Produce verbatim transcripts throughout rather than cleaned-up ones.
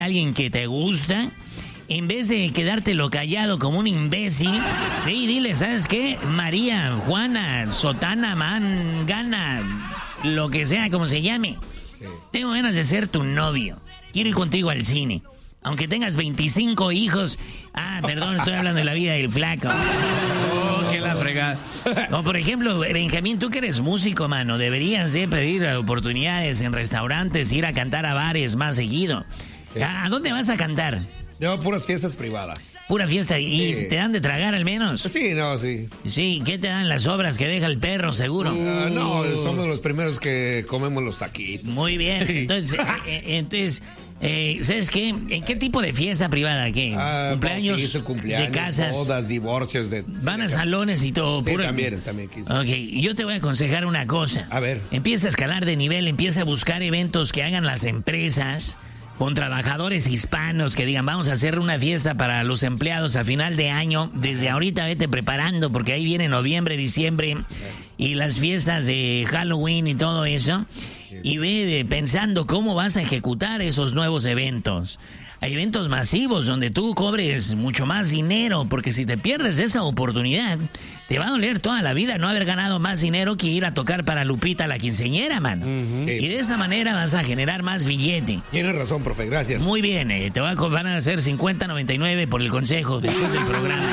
alguien que te gusta, en vez de quedártelo callado como un imbécil, ve y dile, ¿sabes qué? María, Juana, Sotana, Mangana, lo que sea, como se llame. Sí. Tengo ganas de ser tu novio. Quiero ir contigo al cine. Aunque tengas veinticinco hijos. Ah, perdón, estoy hablando de la vida del flaco. Oh, qué la fregada. O por ejemplo, Benjamín, tú que eres músico, mano, deberías de pedir oportunidades en restaurantes, ir a cantar a bares más seguido. Sí. ¿A dónde vas a cantar? No, puras fiestas privadas. Pura fiesta. ¿Y sí. te dan de tragar al menos? Sí, no, sí. Sí, ¿qué te dan las obras que deja el perro, seguro? Uh, no, somos los primeros que comemos los taquitos. Muy bien. Entonces, eh, entonces eh, ¿sabes qué? ¿En qué tipo de fiesta privada? ¿Qué? Ah, ¿Cumpleaños, bautizo, cumpleaños, de casas? bodas, divorcios. De, ¿Van a salones y todo? Sí, puro... también, también quise. Ok, yo te voy a aconsejar una cosa. A ver. Empieza a escalar de nivel, empieza a buscar eventos que hagan las empresas con trabajadores hispanos que digan, vamos a hacer una fiesta para los empleados a final de año. Desde ahorita vete preparando, porque ahí viene noviembre, diciembre y las fiestas de Halloween y todo eso. Y ve pensando cómo vas a ejecutar esos nuevos eventos. Hay eventos masivos donde tú cobres mucho más dinero, porque si te pierdes esa oportunidad, te va a doler toda la vida no haber ganado más dinero que ir a tocar para Lupita la quinceañera, mano. Uh-huh. Sí. Y de esa manera vas a generar más billete. Tienes razón, profe, gracias. Muy bien, eh, te va a, van a hacer cincuenta noventa y nueve por el consejo después del programa.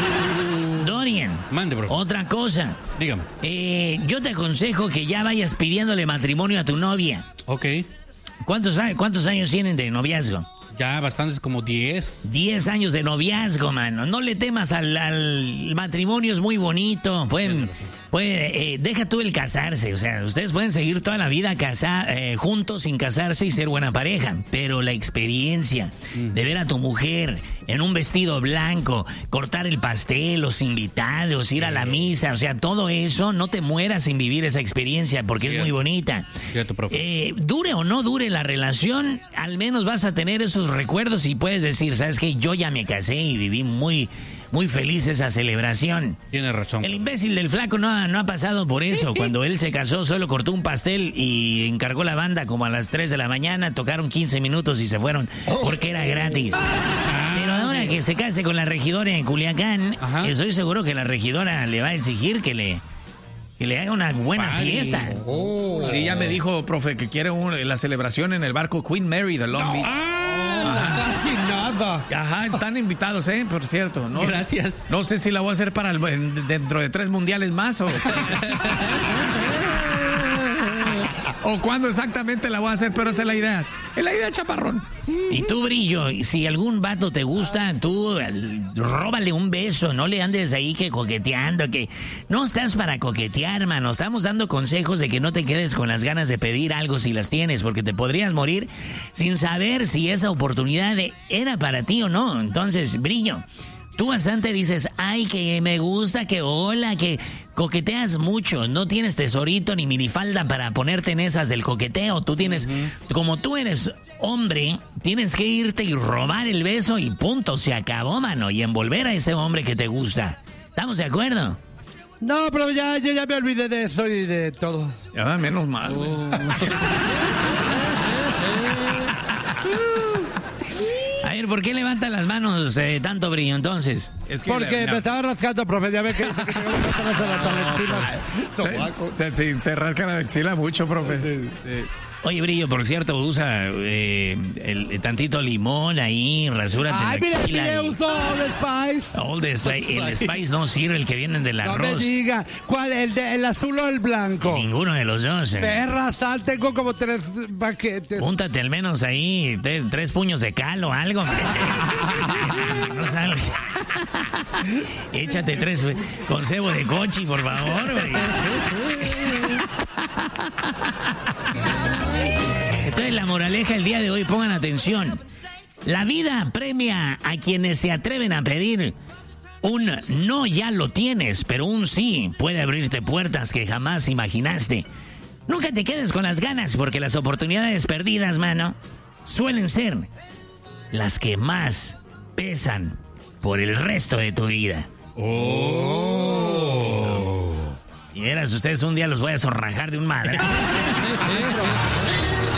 Dorian, mande, bro. Otra cosa. Dígame. Eh, yo te aconsejo que ya vayas pidiéndole matrimonio a tu novia. Ok. ¿Cuántos, cuántos años tienen de noviazgo? Ya bastantes, como diez. Diez años de noviazgo, mano. No le temas al, al matrimonio, es muy bonito. Pueden, puede, eh, deja tú el casarse. O sea, ustedes pueden seguir toda la vida casa, eh, juntos sin casarse y ser buena pareja. Pero la experiencia mm. de ver a tu mujer en un vestido blanco, cortar el pastel, los invitados, ir a la misa, o sea, todo eso, no te mueras sin vivir esa experiencia porque Cierto. es muy bonita. Cierto, profe. Eh, dure o no dure la relación, al menos vas a tener esos recuerdos y puedes decir, ¿sabes qué? Yo ya me casé y viví muy, muy feliz esa celebración. Tienes razón. El imbécil del flaco no ha, no ha pasado por eso. Cuando él se casó, solo cortó un pastel y encargó la banda como a las tres de la mañana, tocaron quince minutos y se fueron porque era gratis. Pero ahora que se case con la regidora en Culiacán, Ajá. estoy seguro que la regidora le va a exigir que le... que le haga una buena Ay, fiesta. Oh. Sí, ya me dijo, profe, que quiere un, la celebración en el barco Queen Mary de Long no. Beach. Ah, casi nada. Ajá, están invitados, ¿eh? Por cierto. ¿no? Gracias. No sé si la voy a hacer para el, dentro de tres mundiales más o... o cuándo exactamente la voy a hacer, pero esa es la idea. Es la idea, chaparrón. Y tú, Brillo, si algún vato te gusta, tú róbale un beso, no le andes ahí que coqueteando, que no estás para coquetear, mano. Estamos dando consejos de que no te quedes con las ganas de pedir algo si las tienes, porque te podrías morir sin saber si esa oportunidad era para ti o no. Entonces, Brillo, tú bastante dices, ay, que me gusta, que hola, que coqueteas mucho. No tienes tesorito ni minifalda para ponerte en esas del coqueteo. Tú tienes, uh-huh. como tú eres hombre, tienes que irte y robar el beso y punto, se acabó, mano. Y envolver a ese hombre que te gusta. ¿Estamos de acuerdo? No, pero ya, yo ya me olvidé de eso y de todo. Ya, menos mal, güey. Uh. A ver, ¿por qué levantan las manos eh, tanto, Brillo, entonces? Es que Porque la, me estaba rascando, profe, ya ve que... que se, se, se rasca la axila mucho, profe. Sí, sí. Oye, Brillo, por cierto, usa eh, el, el tantito limón ahí, rasúrate Ay, la axila. Ay, mire, usó Old Spice. Old Spice. El Spice no sirve, el que viene del arroz. No me diga, ¿cuál? ¿El, de, el azul o el blanco? Ninguno de los dos. Eh. Perra, sal, tengo como tres paquetes. Púntate al menos ahí te, tres puños de cal o algo. No salga. Échate tres con cebo de cochi, por favor, güey. Entonces, la moraleja el día de hoy, pongan atención. La vida premia a quienes se atreven a pedir un no, ya lo tienes, pero un sí puede abrirte puertas que jamás imaginaste. Nunca te quedes con las ganas, porque las oportunidades perdidas, mano, suelen ser las que más pesan por el resto de tu vida. Oh. Y verás, ustedes un día los voy a zorrajar de un madre.